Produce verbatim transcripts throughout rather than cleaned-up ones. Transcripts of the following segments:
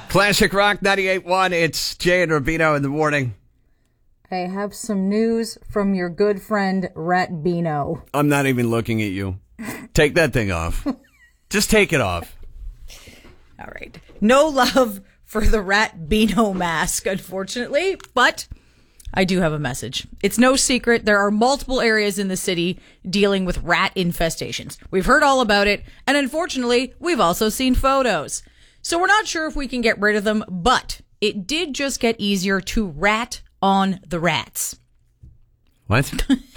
Classic Rock ninety-eight point one. It's Jay and Rubino in the morning. I have some news from your good friend, Rat Bino. I'm not even looking at you. Take that thing off. Just take it off. All right. No love for the Rat Bino mask, unfortunately, but I do have a message. It's no secret there are multiple areas in the city dealing with rat infestations. We've heard all about it, and unfortunately, we've also seen photos. So we're not sure if we can get rid of them, but it did just get easier to rat on the rats. What?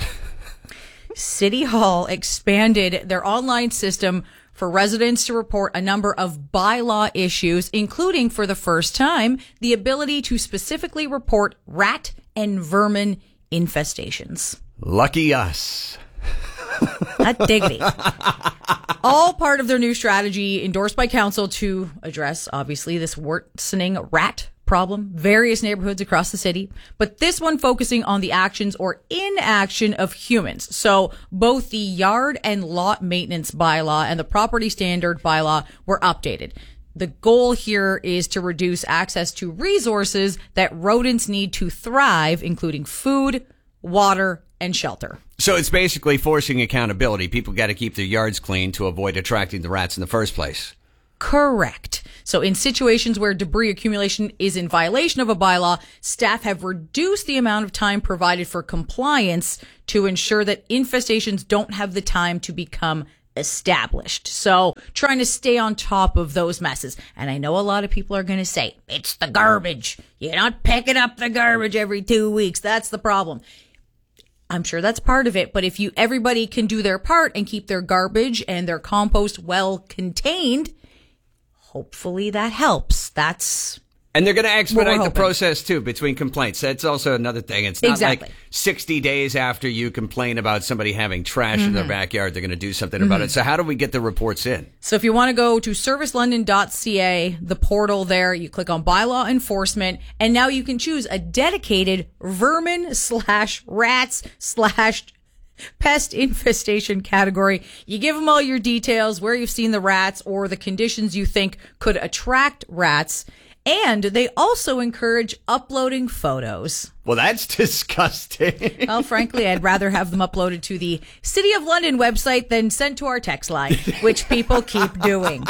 City Hall expanded their online system for residents to report a number of bylaw issues, including, for the first time, the ability to specifically report rat and vermin infestations. Lucky us. Hot diggity. All part of their new strategy endorsed by council to address, obviously, this worsening rat problem, various neighborhoods across the city, but this one focusing on the actions or inaction of humans. So both the yard and lot maintenance bylaw and the property standard bylaw were updated. The goal here is to reduce access to resources that rodents need to thrive, including food, water, and shelter. So it's basically forcing accountability. People got to keep their yards clean to avoid attracting the rats in the first place. Correct. So in situations where debris accumulation is in violation of a bylaw, staff have reduced the amount of time provided for compliance to ensure that infestations don't have the time to become established. So trying to stay on top of those messes. And I know a lot of people are going to say, it's the garbage. You're not picking up the garbage every two weeks. That's the problem. I'm sure that's part of it. But if you everybody can do their part and keep their garbage and their compost well contained, hopefully that helps. That's And they're going to expedite the process, too, between complaints. That's also another thing. It's not exactly. like sixty days after you complain about somebody having trash mm-hmm. in their backyard, they're going to do something mm-hmm. about it. So how do we get the reports in? So if you want to go to service london dot c a, the portal there, you click on bylaw enforcement, and now you can choose a dedicated vermin slash rats slash pest infestation category. You give them all your details, where you've seen the rats or the conditions you think could attract rats. And they also encourage uploading photos. Well, that's disgusting. Well, frankly, I'd rather have them uploaded to the City of London website than sent to our text line, which people keep doing.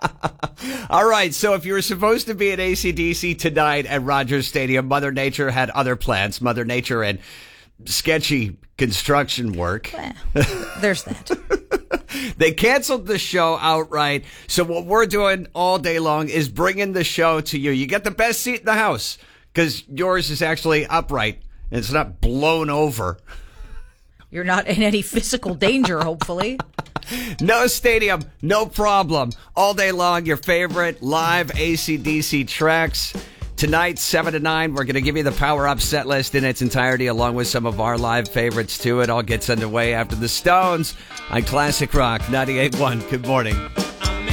All right, so if you were supposed to be at A C D C tonight at Rogers Stadium, Mother Nature had other plans. Mother Nature and sketchy construction work. Well, there's that. They canceled the show outright. So what we're doing all day long is bringing the show to you. You get the best seat in the house because yours is actually upright and it's not blown over. You're not in any physical danger, hopefully. No stadium, no problem. All day long, your favorite live A C D C tracks. Tonight, seven to nine, we're going to give you the Power Up set list in its entirety, along with some of our live favorites, too. It all gets underway after the Stones on Classic Rock ninety-eight point one. Good morning.